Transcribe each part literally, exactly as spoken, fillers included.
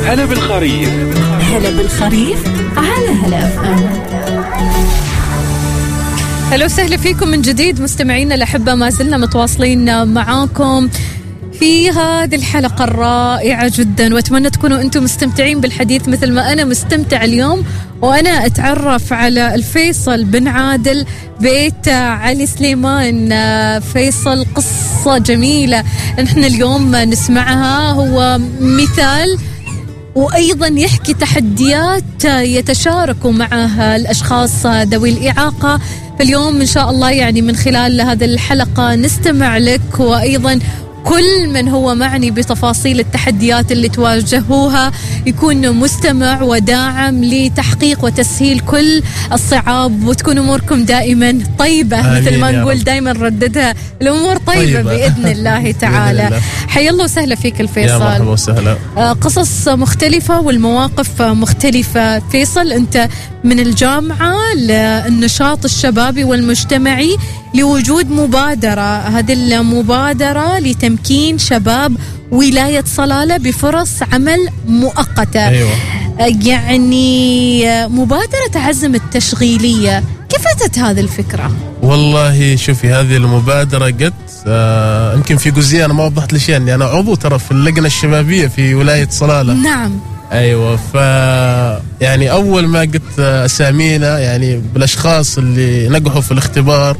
هلا بالخريف. هلا بالخريف على هلا اف ام. هلا وسهلا فيكم من جديد مستمعينا الأحبة، ما زلنا متواصلين معاكم في هذه الحلقة الرائعة جدا، وأتمنى تكونوا أنتم مستمتعين بالحديث مثل ما أنا مستمتع اليوم وأنا أتعرف على الفيصل بن عادل بيت علي سليمان. فيصل قصة جميلة نحن اليوم نسمعها، هو مثال وأيضا يحكي تحديات يتشاركوا معها الأشخاص ذوي الإعاقة. فاليوم إن شاء الله يعني من خلال هذه الحلقة نستمع لك، وأيضا كل من هو معني بتفاصيل التحديات اللي تواجهوها يكون مستمع وداعم لتحقيق وتسهيل كل الصعاب، وتكون أموركم دائما طيبة مثل ما نقول دائما رددها الأمور طيبة, طيبة. بإذن الله تعالى. حيا الله وسهلا فيك الفيصل. يا مرحبا وسهلا. قصص مختلفة والمواقف مختلفة. فيصل أنت من الجامعة للنشاط الشبابي والمجتمعي لوجود مبادرة، هذه المبادرة لتمكين شباب ولاية صلالة بفرص عمل مؤقتة. أيوة. يعني مبادرة عزم التشغيلية، كيف أتت هذه الفكرة؟ والله شوفي هذه المبادرة قد آه يمكن في جزئية أنا ما وضحت لشيء أني أنا عضو ترى في اللجنة الشبابية في ولاية صلالة. نعم. أيوة. ف يعني أول ما قلت أسامينا يعني بالأشخاص اللي نجحوا في الاختبار،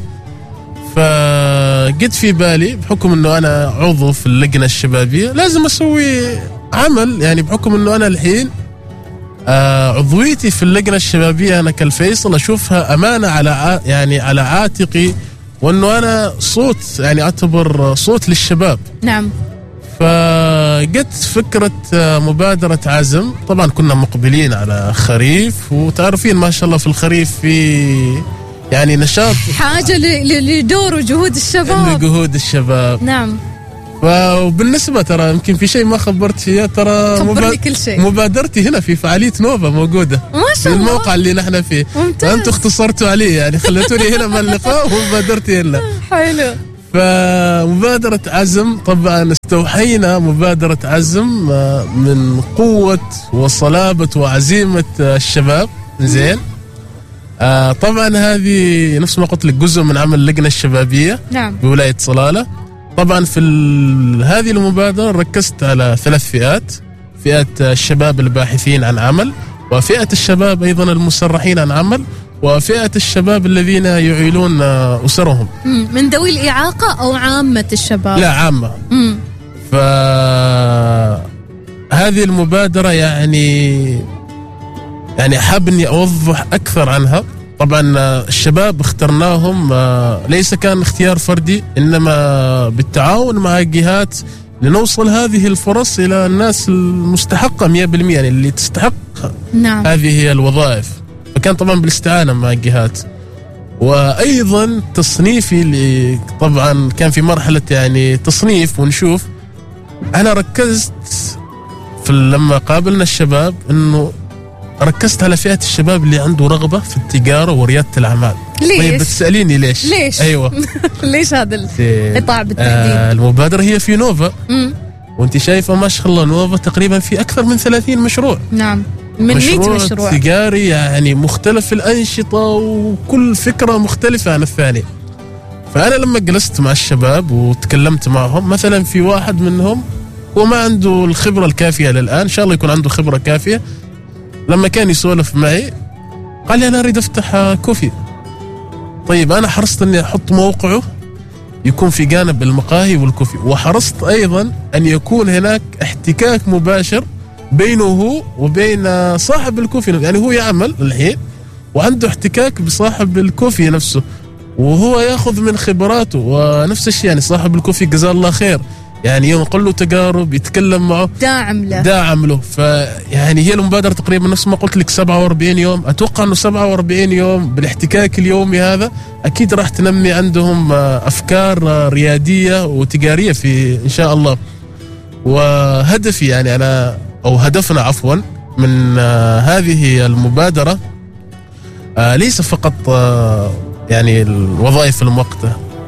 فقد في بالي بحكم أنه أنا عضو في اللجنة الشبابية لازم أسوي عمل، يعني بحكم أنه أنا الحين آه عضويتي في اللجنة الشبابية أنا كالفيصل أشوفها أمانة على يعني على عاتقي، وأنه أنا صوت يعني أعتبر صوت للشباب. نعم. فقد فكرة مبادرة عزم، طبعا كنا مقبلين على خريف، وتعرفين ما شاء الله في الخريف في يعني نشاط حاجة لدور وجهود الشباب لجهود الشباب. نعم. وبالنسبة ترى يمكن في شيء ما خبرت فيه، ترى مبا... كل شيء. مبادرتي هنا في فعالية نوفا موجودة ما شاء الله في الموقع اللي نحن فيه. ممتاز. أنتوا اختصرتوا عليه يعني خليتوني هنا من اللقاء ومبادرتي هنا. حلو. فمبادرة عزم طبعا استوحينا مبادرة عزم من قوة وصلابة وعزيمة الشباب. زين. آه طبعا هذه نفس ما قلت لك جزء من عمل اللجنة الشبابية. نعم. بولاية صلالة. طبعا في هذه المبادرة ركزت على ثلاث فئات: فئة الشباب الباحثين عن عمل، وفئة الشباب أيضا المسرحين عن عمل، وفئة الشباب الذين يعيلون أسرهم. من ذوي الإعاقة أو عامة الشباب؟ لا عامة. مم. فهذه المبادرة يعني يعني حاب أني أوضح أكثر عنها. طبعا الشباب اخترناهم ليس كان اختيار فردي، إنما بالتعاون مع جهات لنوصل هذه الفرص إلى الناس المستحقة مية بالمية، يعني اللي تستحق. نعم. هذه الوظائف. فكان طبعا بالاستعانة مع الجهات، وأيضا تصنيفي اللي طبعا كان في مرحلة يعني تصنيف ونشوف. أنا ركزت في لما قابلنا الشباب إنه ركزت على فئة الشباب اللي عنده رغبة في التجارة وريادة الأعمال. ليش؟ طيب بتسأليني ليش؟ ليش؟ أيوة. ليش هذا القطاع بالتحديد؟ آه المبادرة هي في نوفا. مم. وانت شايفة ما شاء الله نوفا تقريبا في أكثر من ثلاثين مشروع. نعم. من مئة مشروع تجاري، يعني مختلف الأنشطة وكل فكرة مختلفة عن الثانية. فأنا لما جلست مع الشباب وتكلمت معهم، مثلا في واحد منهم هو ما عنده الخبرة الكافية للآن، إن شاء الله يكون عنده خبرة كافية. لما كان يسولف معي قال لي أنا أريد أفتح كوفي. طيب أنا حرصت أني أحط موقعه يكون في جانب المقاهي والكوفي، وحرصت أيضا أن يكون هناك احتكاك مباشر بينه هو وبين صاحب الكوفي، يعني هو يعمل الحين وعنده احتكاك بصاحب الكوفي نفسه، وهو ياخذ من خبراته. ونفس الشيء يعني صاحب الكوفي جزاه الله خير، يعني يوم قل له تجارب يتكلم معه، داعم له داعم له. فيعني هي المبادرة تقريبا نفس ما قلت لك سبعة وأربعين يوم. أتوقع أنه سبعة وأربعين يوم بالاحتكاك اليومي هذا أكيد راح تنمي عندهم أفكار ريادية وتجارية في إن شاء الله. وهدفي يعني أنا أو هدفنا عفوا من هذه المبادرة ليس فقط يعني الوظائف المؤقتة،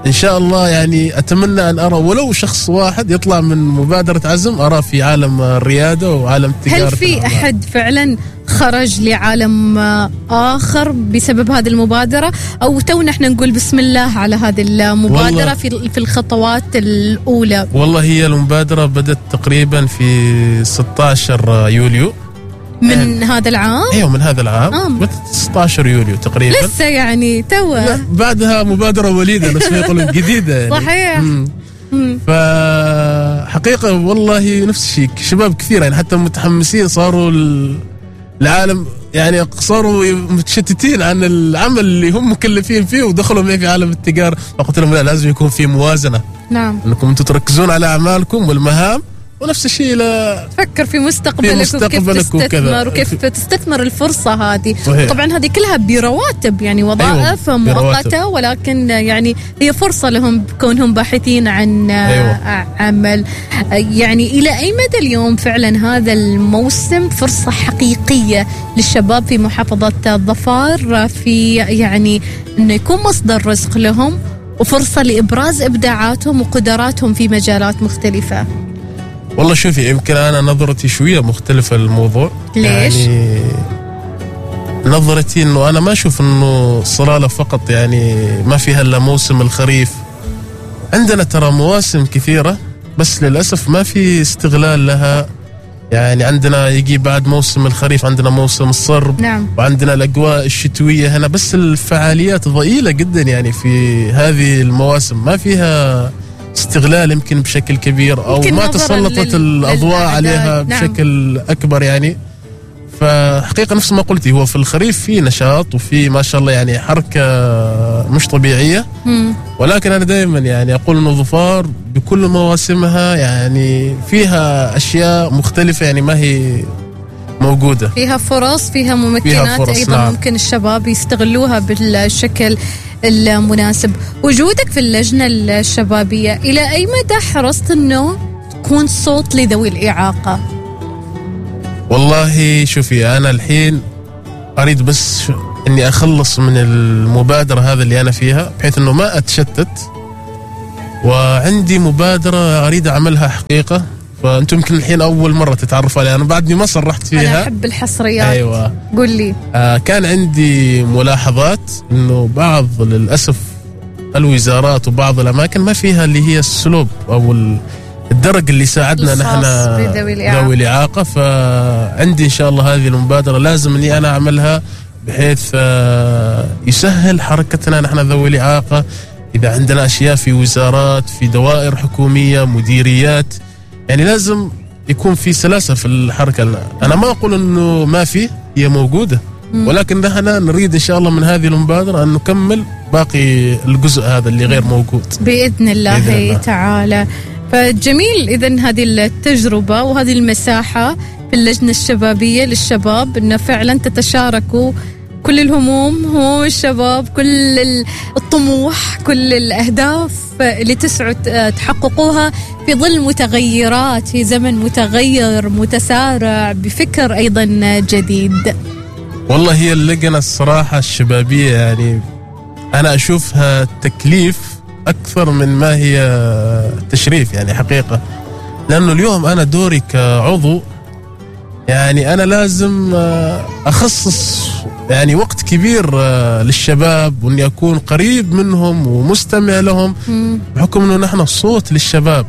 إن شاء الله يعني أتمنى أن أرى ولو شخص واحد يطلع من مبادرة عزم أرى في عالم الريادة وعالم التجارة. هل في أحد فعلا خرج لعالم آخر بسبب هذه المبادرة، أو تونا احنا نقول بسم الله على هذه المبادرة في في الخطوات الأولى؟ والله هي المبادرة بدأت تقريبا في ستة عشر يوليو من يعني هذا العام. ايوه من هذا العام آه. بدأت ستة عشر يوليو تقريبا، لسه يعني توه بعدها مبادرة وليدة نفس ما يقولون جديدة يعني. صحيح. مم. مم. فحقيقة والله نفس الشيء، شباب كثير يعني حتى متحمسين صاروا العالم يعني صاروا متشتتين عن العمل اللي هم مكلفين فيه ودخلوا معي في عالم التجارة. فقلت لهم لا، لازم يكون في موازنة. نعم. انكم انتم تركزون على اعمالكم والمهام، ونفس الشيء لا تفكر في مستقبلك, في مستقبلك وكيف تستثمر وكيف تستثمر الفرصة هذه. صحيح. طبعا هذه كلها برواتب يعني وظائف أيوة. مؤقتة، ولكن يعني هي فرصة لهم كونهم باحثين عن أيوة. عمل. يعني إلى أي مدى اليوم فعلا هذا الموسم فرصة حقيقية للشباب في محافظة ظفار في يعني أنه يكون مصدر رزق لهم وفرصة لإبراز إبداعاتهم وقدراتهم في مجالات مختلفة؟ والله شوفي، يمكن أنا نظرتي شوية مختلفة للموضوع. ليش؟ يعني نظرتي إنه أنا ما أشوف إنه صلالة فقط يعني ما فيها إلا موسم الخريف. عندنا ترى مواسم كثيرة بس للأسف ما في استغلال لها. يعني عندنا يجي بعد موسم الخريف عندنا موسم الصرب. نعم. وعندنا الأجواء الشتوية هنا، بس الفعاليات ضئيلة جدا يعني في هذه المواسم، ما فيها استغلال يمكن بشكل كبير، أو ما تسلطت الأضواء عليها. نعم. بشكل أكبر يعني. فحقيقة نفس ما قلتي، هو في الخريف في نشاط وفي ما شاء الله يعني حركة مش طبيعية. مم. ولكن أنا دائما يعني أقول إنه ظفار بكل مواسمها يعني فيها أشياء مختلفة يعني ما هي موجودة، فيها فرص، فيها ممكنات فيها فرص. أيضا نعم. ممكن الشباب يستغلوها بالشكل المناسب. وجودك في اللجنة الشبابية إلى أي مدى حرصت أنه تكون صوت لذوي الإعاقة؟ والله شوفي، أنا الحين أريد بس أني أخلص من المبادرة هذا اللي أنا فيها بحيث أنه ما أتشتت، وعندي مبادرة أريد أعملها حقيقة. فأنتم يمكن الحين أول مرة تتعرفوا عليها، أنا بعدني ما صرحت فيها. أنا أحب الحصريات. أيوة. قل لي. آه كان عندي ملاحظات إنه بعض للأسف الوزارات وبعض الأماكن ما فيها اللي هي السلوب أو الدرج اللي يساعدنا نحن ذوي الإعاقة. فعندي إن شاء الله هذه المبادرة لازم إني أنا أعملها بحيث آه يسهل حركتنا نحن ذوي الإعاقة. إذا عندنا أشياء في وزارات، في دوائر حكومية، مديريات، يعني لازم يكون في سلاسة في الحركة. أنا ما أقول أنه ما في، هي موجودة. مم. ولكن نحن نريد إن شاء الله من هذه المبادرة أن نكمل باقي الجزء هذا اللي غير موجود بإذن الله, بإذن الله. تعالى. فجميل إذن هذه التجربة وهذه المساحة في اللجنة الشبابية للشباب أنه فعلا تتشاركوا كل الهموم، هموم الشباب، كل الطموح، كل الأهداف اللي تسعوا تحققوها في ظل متغيرات، في زمن متغير متسارع بفكر أيضا جديد. والله هي اللجنة الصراحة الشبابية يعني أنا أشوفها تكليف أكثر من ما هي تشريف يعني حقيقة. لأنه اليوم أنا دوري كعضو يعني أنا لازم أخصص يعني وقت كبير للشباب، وأني أكون قريب منهم ومستمع لهم بحكم أنه نحن صوت للشباب،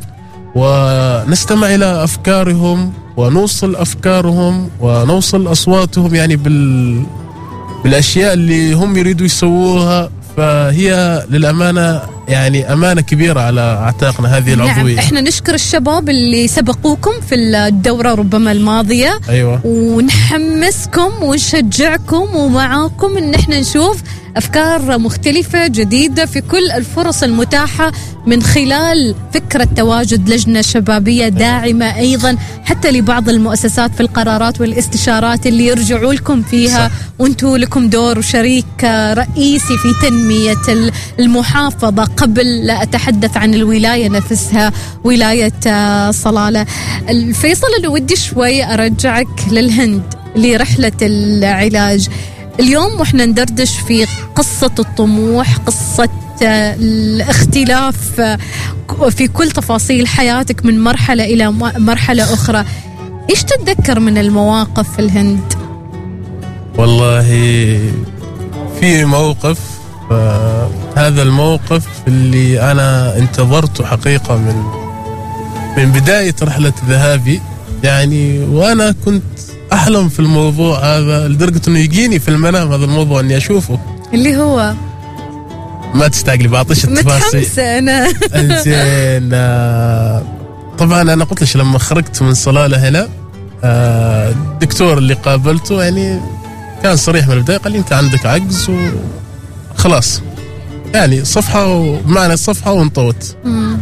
ونستمع إلى أفكارهم ونوصل أفكارهم ونوصل أصواتهم يعني بال... بالأشياء اللي هم يريدوا يسووها. فهي للأمانة يعني أمانة كبيرة على أعتاقنا هذه العضوية. نعم. إحنا نشكر الشباب اللي سبقوكم في الدورة ربما الماضية. أيوة. ونحمسكم ونشجعكم ومعاكم إن إحنا نشوف أفكار مختلفة جديدة في كل الفرص المتاحة من خلال فكرة تواجد لجنة شبابية داعمة أيضا حتى لبعض المؤسسات في القرارات والاستشارات اللي يرجعوا لكم فيها. صح. وانتوا لكم دور وشريك رئيسي في تنمية المحافظة قبل لا أتحدث عن الولاية نفسها، ولاية صلالة. الفيصل اللي ودي شوي أرجعك للهند لرحلة العلاج اليوم، وإحنا ندردش في قصة الطموح، قصة الاختلاف في كل تفاصيل حياتك من مرحلة إلى مرحلة أخرى، إيش تتذكر من المواقف في الهند؟ والله في موقف، هذا الموقف اللي أنا انتظرته حقيقة من من بداية رحلة ذهابي يعني، وأنا كنت أحلم في الموضوع هذا لدرجة أنه يجيني في المنام هذا الموضوع أني أشوفه، اللي هو ما تستعجلي بعطيش التفاصيل. متحمسة أنا. زين. طبعا أنا قلت لك لما خرجت من صلالة هنا الدكتور اللي قابلته يعني كان صريح من البداية، قال لي أنت عندك عجز وخلاص يعني صفحة ومعنى الصفحة وانطوت.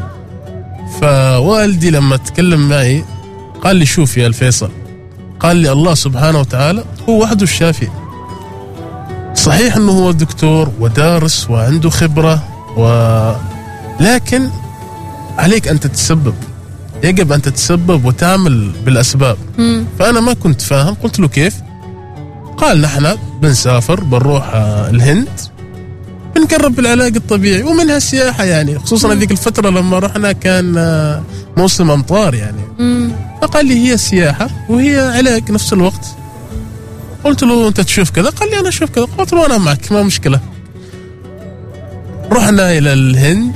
فوالدي لما تكلم معي قال لي شوف يا الفيصل، قال لي الله سبحانه وتعالى هو وحده الشافي، صحيح أنه هو دكتور ودارس وعنده خبرة، ولكن عليك أن تتسبب، يجب أن تتسبب وتعمل بالأسباب. مم. فأنا ما كنت فاهم، قلت له كيف؟ قال نحن بنسافر بنروح الهند بنقرب بالعلاج الطبيعي ومنها السياحة يعني، خصوصا هذيك الفترة لما رحنا كان موسم أمطار يعني. مم. فقال لي هي سياحة وهي علاج نفس الوقت. قلت له أنت تشوف كذا؟ قال لي أنا أشوف كذا. قلت له أنا معك ما مشكلة. رحنا إلى الهند.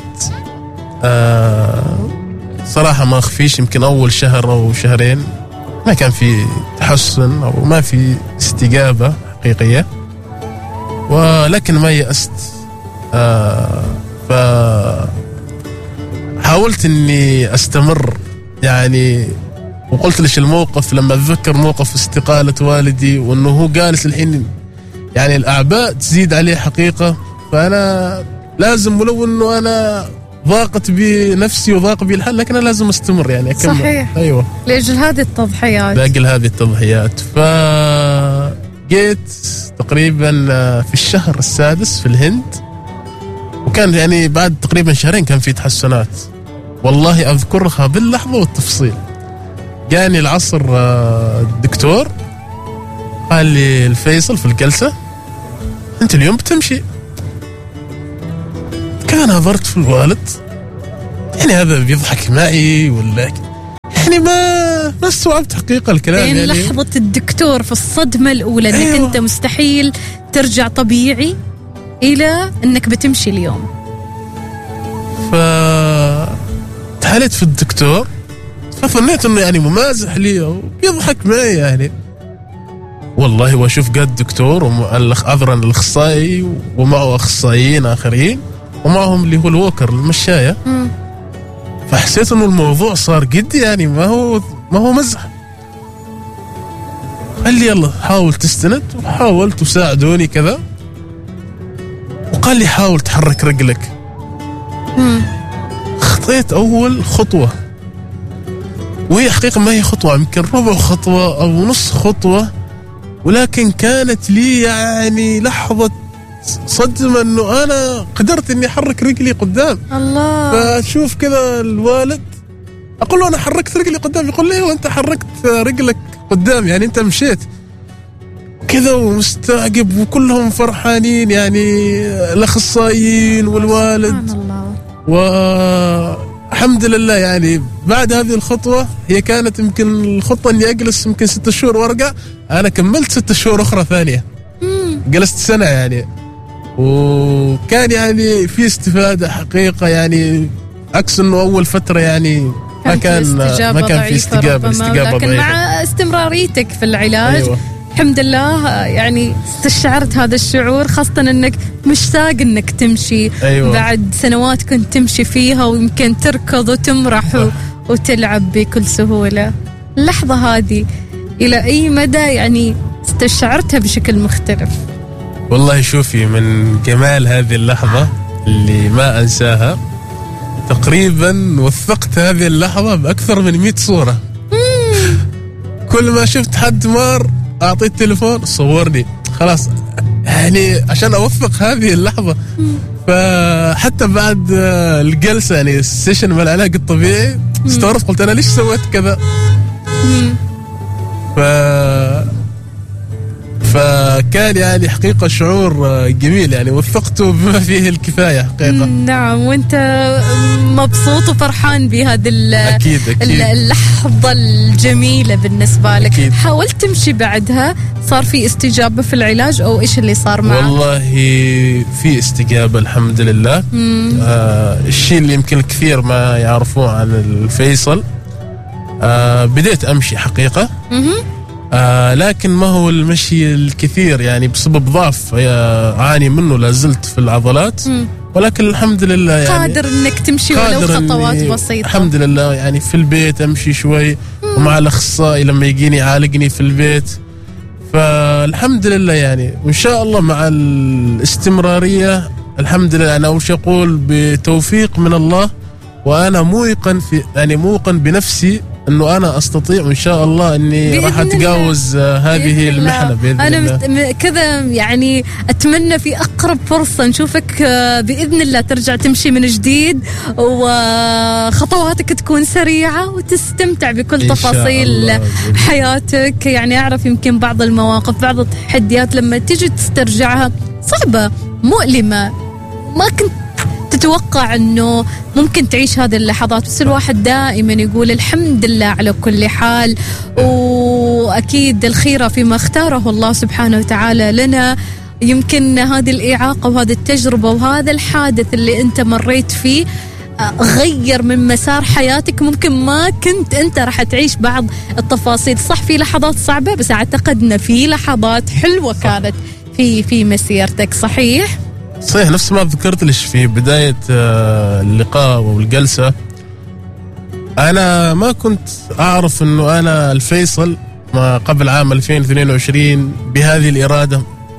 آه صراحة ما أخفيش يمكن أول شهر أو شهرين ما كان في تحسن أو ما في استجابة حقيقية، ولكن ما يأست. آه فحاولت أني أستمر يعني، وقلت ليش الموقف لما أتذكر موقف استقالة والدي وأنه هو جالس الحين يعني الأعباء تزيد عليه حقيقة، فأنا لازم ولو أنه أنا ضاقت بي نفسي وضاق بي الحال لكن أنا لازم أستمر يعني أكمل. صحيح. أيوة لأجل هذه التضحيات لأجل هذه التضحيات. فجيت تقريبا في الشهر السادس في الهند، وكان يعني بعد تقريبا شهرين كان في تحسنات والله أذكرها باللحظة والتفصيل. جاني العصر الدكتور قال لي الفيصل في الجلسة أنت اليوم بتمشي. كان نظرت في الوالد يعني هذا بيضحك معي ولا يعني ما ما استوعبت حقيقة الكلام يعني. يعني لحظة الدكتور في الصدمة الأولى أنك أيوة. أنت مستحيل ترجع طبيعي إلى أنك بتمشي اليوم. فتحاليت في الدكتور فظنيت أنه يعني ممازح لي وبيضحك معي يعني، والله واشوف قد الدكتور وعذرا الأخصائي ومعه أخصائيين آخرين ومعهم اللي هو الوكر المشاية. م. فحسيت انه الموضوع صار جدي يعني ما هو ما هو مزح. قال لي يلا حاول تستند، وحاولت وساعدوني كذا، وقال لي حاول تحرك رجلك. م. خطيت اول خطوة، وهي حقيقة ما هي خطوة، يمكن ربع خطوة او نص خطوة، ولكن كانت لي يعني لحظة صدمة انه انا قدرت اني احرك رجلي قدام. الله. فاشوف كذا الوالد اقول له انا حركت رجلي قدام، يقول لي وانت حركت رجلك قدام يعني انت مشيت كذا، ومستعجب وكلهم فرحانين يعني الاخصائيين والوالد. سبحان الله. والحمد لله يعني بعد هذه الخطوة هي كانت يمكن الخطة اني اجلس يمكن ست شهور وارجع، انا كملت ست شهور اخرى ثانية. مم. جلست سنة يعني، وكان يعني في استفادة حقيقة يعني، عكس انه اول فترة يعني ما كان ما كان في استجابة استجابة لكن ضعيفة. مع استمراريتك في العلاج أيوة. الحمد لله يعني استشعرت هذا الشعور، خاصة انك مشتاق انك تمشي. أيوة. بعد سنوات كنت تمشي فيها ويمكن تركض وتمرح و... وتلعب بكل سهولة. اللحظة هذه الى اي مدى يعني استشعرتها بشكل مختلف؟ والله شوفي من جمال هذه اللحظة اللي ما أنساها، تقريبا وثقت هذه اللحظة بأكثر من مئة صورة. كل ما شفت حد مار أعطيه التليفون صورني خلاص يعني عشان أوثق هذه اللحظة. فحتى بعد الجلسة يعني السيشن مع العلاج الطبيعي استغربت، قلت أنا ليش سويت كذا. ف ف فكان يعني حقيقة شعور آه، جميل يعني، وثقت بما فيه الكفاية حقيقة. نعم، وانت مبسوط وفرحان بهذه ال- أكيد ال- أكيد اللحظة الجميلة بالنسبة لك. أكيد. حاولت تمشي بعدها، صار في استجابة في العلاج أو إيش اللي صار معك؟ والله في استجابة الحمد لله. آه الشيء اللي يمكن الكثير ما يعرفوه عن الفيصل، آه بديت أمشي حقيقة، آه لكن ما هو المشي الكثير يعني، بسبب ضعف آه أعاني منه لازلت في العضلات. مم. ولكن الحمد لله يعني قادر انك تمشي ولو قادر خطوات إني بسيطة. الحمد لله يعني في البيت أمشي شوي، ومع الأخصائي لما يجيني يعالجني في البيت. فالحمد لله يعني، وإن شاء الله مع الاستمرارية الحمد لله. أنا وش أقول بتوفيق من الله، وأنا موقن في يعني موقن بنفسي أنه أنا أستطيع، وإن شاء الله أني بإذن راح أتجاوز آه، هذه بإذن الله. المحنة بإذن أنا الله. مت- م- كذا يعني أتمنى في أقرب فرصة نشوفك آه، بإذن الله ترجع تمشي من جديد، وخطواتك تكون سريعة وتستمتع بكل إن شاء تفاصيل الله بإذن حياتك. يعني أعرف يمكن بعض المواقف، بعض التحديات لما تيجي تسترجعها صعبة مؤلمة، ما كنت تتوقع أنه ممكن تعيش هذه اللحظات، بس الواحد دائما يقول الحمد لله على كل حال، وأكيد الخيرة فيما اختاره الله سبحانه وتعالى لنا. يمكن هذه الإعاقة وهذه التجربة وهذا الحادث اللي أنت مريت فيه غير من مسار حياتك، ممكن ما كنت أنت راح تعيش بعض التفاصيل. صح في لحظات صعبة، بس أعتقد أن في لحظات حلوة كانت في في مسيرتك. صحيح؟ صحيح، نفس ما ذكرت لك في بداية آه، اللقاء والجلسة. أنا ما كنت أعرف أنه أنا الفيصل ما قبل عام ألفين واثنين وعشرين بهذه الإرادة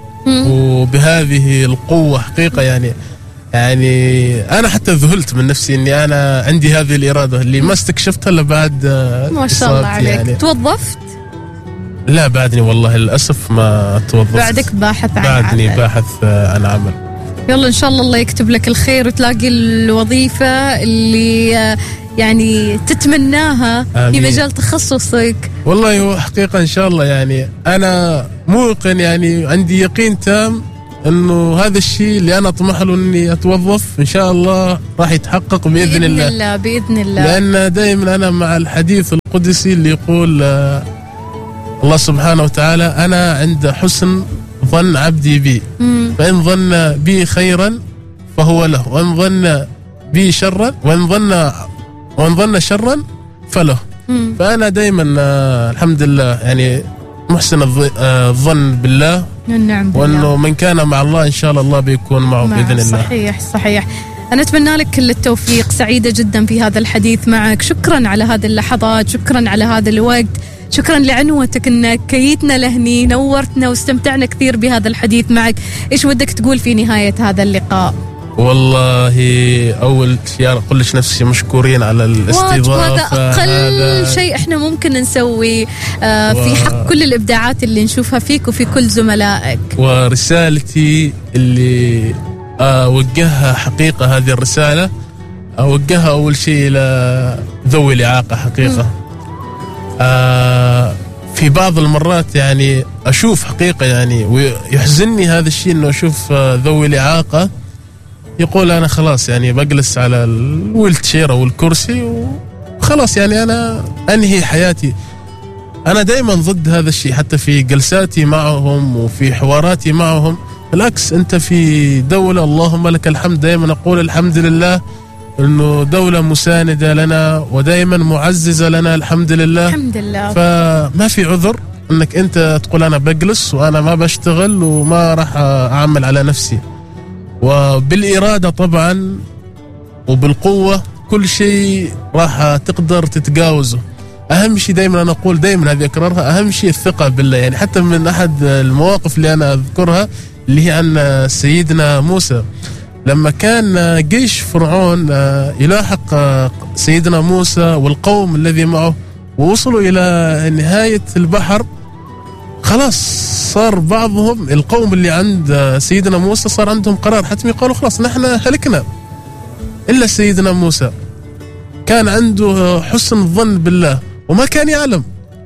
وبهذه القوة حقيقة يعني. يعني أنا حتى ذهلت من نفسي أني أنا عندي هذه الإرادة اللي ما استكشفتها إلا بعد آه، ما شاء الله إصابتي عليك. يعني. توظفت؟ لا بعدني والله للأسف ما توظفت. بعدك باحث عن بعدني عمل. باحث آه، عن عمل. يلا إن شاء الله الله يكتب لك الخير وتلاقي الوظيفة اللي آه، يعني تتمناها في آمين. مجال تخصصك. والله هو حقيقة إن شاء الله يعني أنا موقن يعني عندي يقين تام إنه هذا الشيء اللي أنا أطمح له إني أتوظف إن شاء الله راح يتحقق بإذن, بإذن الله. الله بإذن الله. لأن دائما أنا مع الحديث القدسي اللي يقول آه الله سبحانه وتعالى: أنا عند حسن ظن عبدي بي، مم. فإن ظن بي خيرا فهو له، وإن ظن بي شرا وإن ظن وإن ظن شرا فله. مم. فأنا دائما آه الحمد لله يعني محسن الظ- آه، الظن بالله، النعم بالله. وأنه من كان مع الله إن شاء الله الله بيكون معه مع- بإذن الله. صحيح صحيح. أنا أتمنى لك كل التوفيق، سعيدة جدا في هذا الحديث معك. شكرا على هذه اللحظات، شكرا على هذا الوقت، شكرا لعنوتك انك كيتنا لهني، نورتنا واستمتعنا كثير بهذا الحديث معك. ايش ودك تقول في نهاية هذا اللقاء؟ والله أول شيء أقول لك نفسي مشكورين على واجب، الاستضافة. هذا أقل هذا شيء احنا ممكن نسوي آه في و- حق كل الإبداعات اللي نشوفها فيك وفي كل زملائك. ورسالتي اللي أوجهها حقيقة، هذه الرسالة أوجهها أول شيء إلى ذوي الإعاقة حقيقة. آه في بعض المرات يعني أشوف حقيقة يعني ويحزنني هذا الشيء، إنه أشوف آه ذوي الإعاقة يقول أنا خلاص يعني بجلس على الويلت شير أو الكرسي وخلاص يعني أنا أنهي حياتي. أنا دائما ضد هذا الشيء، حتى في جلساتي معهم وفي حواراتي معهم. بالعكس، أنت في دولة اللهم لك الحمد، دائما أقول الحمد لله أنه دولة مساندة لنا ودائما معززة لنا الحمد لله. الحمد لله. فما في عذر أنك أنت تقول أنا بجلس وأنا ما بشتغل وما راح أعمل على نفسي. وبالإرادة طبعا وبالقوة كل شيء راح تقدر تتجاوزه. أهم شيء دائما أنا أقول، دائما هذه أكررها، أهم شيء الثقة بالله. يعني حتى من أحد المواقف اللي أنا أذكرها اللي هي عن سيدنا موسى، لما كان جيش فرعون يلاحق سيدنا موسى والقوم الذي معه ووصلوا إلى نهاية البحر، خلاص صار بعضهم القوم اللي عند سيدنا موسى صار عندهم قرار حتمي، قالوا خلاص نحن هلكنا. إلا سيدنا موسى كان عنده حسن الظن بالله وما كان يعلم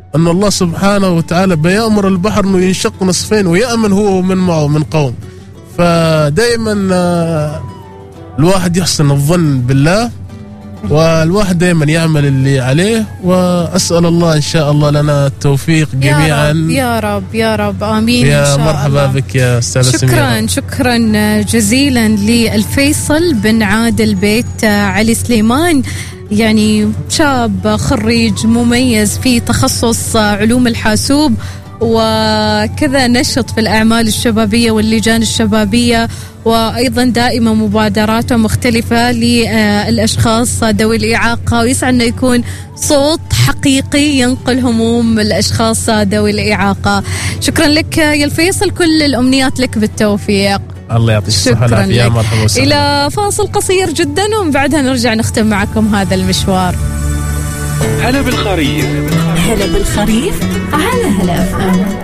أن الله سبحانه وتعالى بيأمر البحر أنه ينشق نصفين ويأمن هو ومن معه من قوم. فدائما الواحد يحسن الظن بالله، والواحد دائما يعمل اللي عليه، وأسأل الله إن شاء الله لنا التوفيق جميعا. يا رب يا رب يا رب آمين. يا إن شاء مرحبا الله. بك يا أستاذ شكرا سميرة. شكرا جزيلا للفيصل بن عادل بيت علي سليمان، يعني شاب خريج مميز في تخصص علوم الحاسوب، وكذا نشط في الأعمال الشبابية واللجان الشبابية، وأيضا دائما مبادراته مختلفة للأشخاص ذوي الإعاقة، ويسعى أنه يكون صوت حقيقي ينقل هموم الأشخاص ذوي الإعاقة. شكرا لك يا الفيصل، كل الأمنيات لك بالتوفيق. الله يعطيك الصحة والعافية. يا مرحبا وسهلا. إلى فاصل قصير جدا ومن بعدها نرجع نختم معكم هذا المشوار. هلا بالخريف. هلا بالخريف على هلا أف أم.